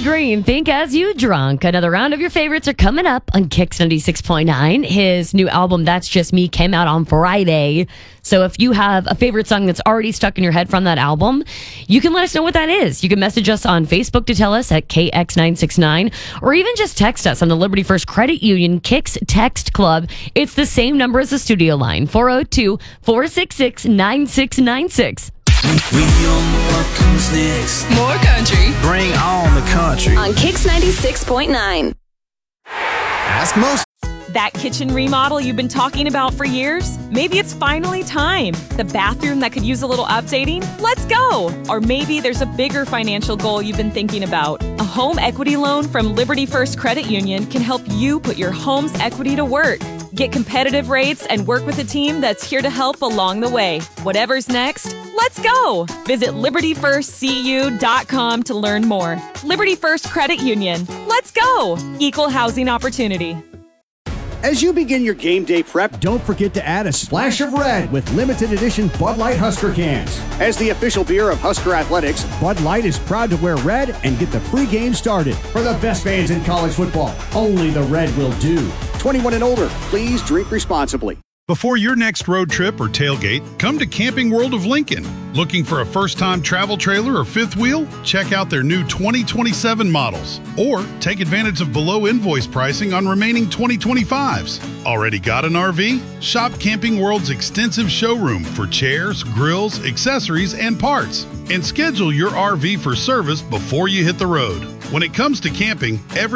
Green, Think As You Drunk. Another round of your favorites are coming up on Kicks 96.9. His new album, That's Just Me, came out on Friday. So if you have a favorite song that's already stuck in your head from that album, you can let us know what that is. You can message us on Facebook to tell us at KX969, or even just text us on the Liberty First Credit Union Kicks Text Club. It's the same number as the studio line, 402-466-9696. We know what comes next. More country. Bring on the country. On Kicks 96.9. Ask most. That kitchen remodel you've been talking about for years? Maybe it's finally time. The bathroom that could use a little updating? Let's go! Or maybe there's a bigger financial goal you've been thinking about. A home equity loan from Liberty First Credit Union can help you put your home's equity to work. Get competitive rates and work with a team that's here to help along the way. Whatever's next, let's go! Visit LibertyFirstCU.com to learn more. Liberty First Credit Union. Let's go! Equal housing opportunity. As you begin your game day prep, Don't forget to add a splash of red with limited edition Bud Light Husker cans. as the official beer of Husker Athletics, Bud Light is proud to wear red and get the free game started. For the best fans in college football, only the red will do. 21 and older, please drink responsibly. Before your next road trip or tailgate, come to Camping World of Lincoln. Looking for a first-time travel trailer or fifth wheel? Check out their new 2027 models. Or take advantage of below invoice pricing on remaining 2025s. Already got an RV? Shop Camping World's extensive showroom for chairs, grills, accessories, and parts. And schedule your RV for service before you hit the road. When it comes to camping, every